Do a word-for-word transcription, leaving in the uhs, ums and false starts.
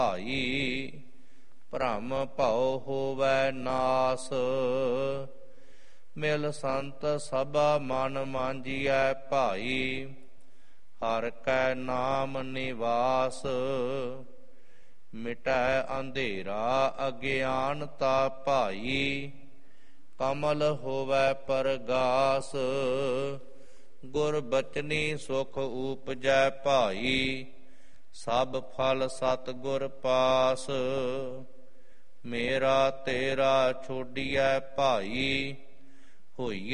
ਭਾਈ। ਭ੍ਰਮ ਭਉ ਹੋਵੈ ਨਾਸ, ਮਿਲ ਸੰਤ ਸਭਾ ਮਨ ਮਾਂਜੀਐ ਭਾਈ। ਹਰਿ ਕੈ ਨਾਮ ਨਿਵਾਸ, ਮਿਟੈ ਅੰਧੇਰਾ ਅਗਿਆਨਤਾ ਭਾਈ। ਕਮਲ ਹੋਵੈ ਪਰਗਾਸ, ਗੁਰ ਬਚਨੀ ਸੁਖ ਊਪਜੈ ਭਾਈ। ਸਭ ਫਲ ਸਤਿਗੁਰ ਪਾਸ, ਮੇਰਾ ਤੇਰਾ ਛੋਡੀਐ ਭਾਈ। ਹੋਈ